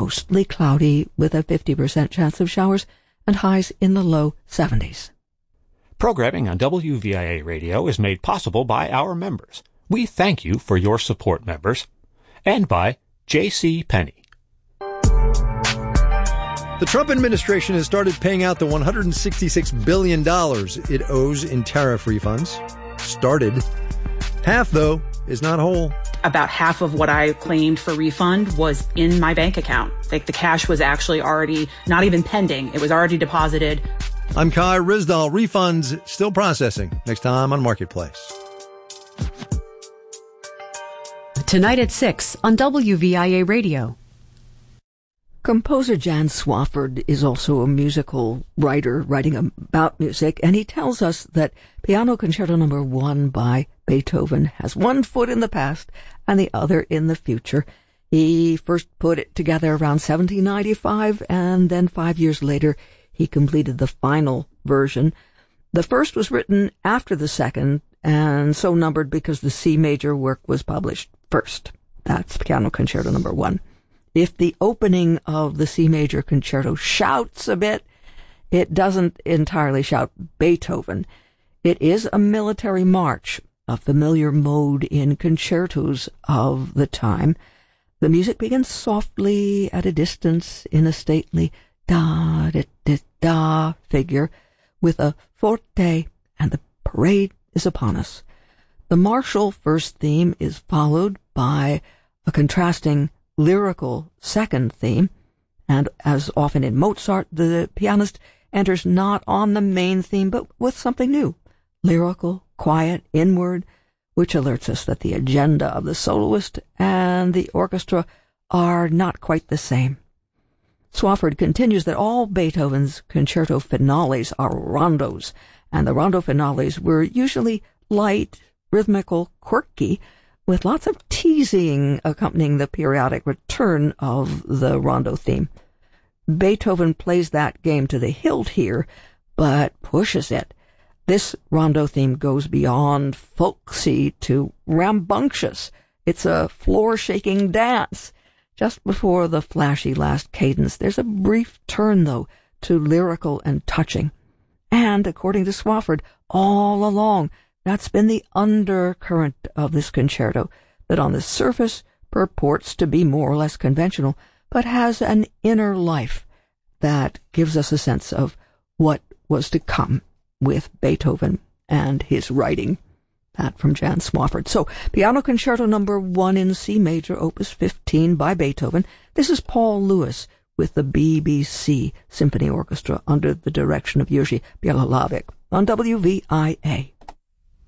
mostly cloudy with a 50% chance of showers and highs in the low 70s. Programming on WVIA Radio is made possible by our members. We thank you for your support, members. And by J.C. Penney. The Trump administration has started paying out the $166 billion it owes in tariff refunds. Started. Half, though, is not whole. About half of what I claimed for refund was in my bank account. Like, the cash was actually already not even pending. It was already deposited. I'm Kai Ryssdal. Refunds still processing. Next time on Marketplace. Tonight at 6 on WVIA Radio. Composer Jan Swafford is also a musical writer writing about music, and he tells us that Piano Concerto No. 1 by Beethoven has one foot in the past and the other in the future. He first put it together around 1795, and then 5 years later he completed the final version. The first was written after the second, and so numbered because the C major work was published first. That's Piano Concerto No. 1. If the opening of the C major concerto shouts a bit, it doesn't entirely shout Beethoven. It is a military march, a familiar mode in concertos of the time. The music begins softly at a distance in a stately da-da-da-da figure with a forte, and the parade is upon us. The martial first theme is followed by a contrasting lyrical second theme, and as often in Mozart, the pianist enters not on the main theme, but with something new, lyrical, quiet, inward, which alerts us that the agenda of the soloist and the orchestra are not quite the same. Swafford continues that all Beethoven's concerto finales are rondos, and the rondo finales were usually light, rhythmical, quirky, with lots of teasing accompanying the periodic return of the rondo theme. Beethoven plays that game to the hilt here, but pushes it. This rondo theme goes beyond folksy to rambunctious. It's a floor-shaking dance. Just before the flashy last cadence, there's a brief turn, though, to lyrical and touching. And, according to Swafford, all along, that's been the undercurrent of this concerto, that on the surface purports to be more or less conventional, but has an inner life that gives us a sense of what was to come with Beethoven and his writing. That from Jan Swafford. So, Piano Concerto No. 1 in C major, Opus 15 by Beethoven. This is Paul Lewis with the BBC Symphony Orchestra under the direction of Jiří Bělohlavek on WVIA.